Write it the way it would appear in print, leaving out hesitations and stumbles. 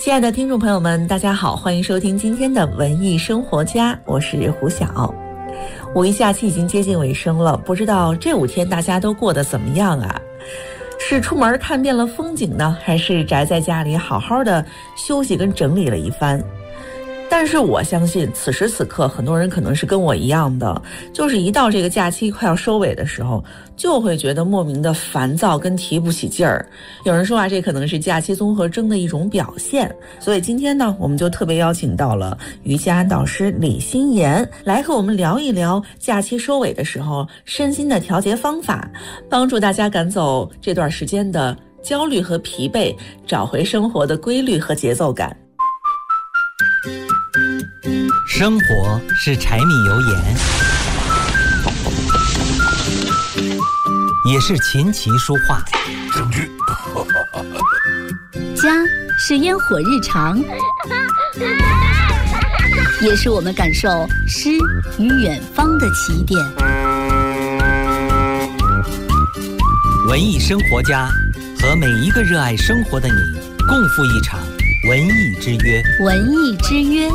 亲爱的听众朋友们，大家好，欢迎收听今天的文艺生活家，我是胡晓。五一假期已经接近尾声了，不知道这5天大家都过得怎么样啊？是出门看遍了风景呢，还是宅在家里好好的休息跟整理了一番？但是我相信此时此刻很多人可能是跟我一样的，就是一到这个假期快要收尾的时候，就会觉得莫名的烦躁跟提不起劲儿。有人说啊，这可能是假期综合征的一种表现。所以今天呢，我们就特别邀请到了瑜伽导师李心妍来和我们聊一聊假期收尾的时候身心的调节方法，帮助大家赶走这段时间的焦虑和疲惫，找回生活的规律和节奏感。 生活是柴米油盐，也是琴棋书画。 京剧， 家是烟火日常，也是我们感受诗与远方的起点。 文艺生活家和每一个热爱生活的你共赴一场文艺之约。 文艺之约。